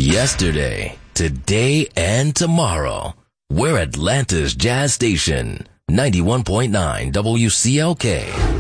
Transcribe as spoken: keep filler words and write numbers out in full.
Yesterday, today, and tomorrow. We're Atlanta's Jazz Station, ninety-one point nine W C L K.